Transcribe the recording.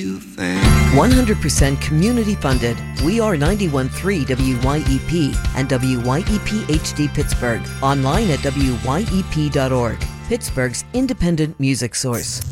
100% community funded. We are 91.3 WYEP and WYEP HD Pittsburgh. Online at WYEP.org. Pittsburgh's independent music source.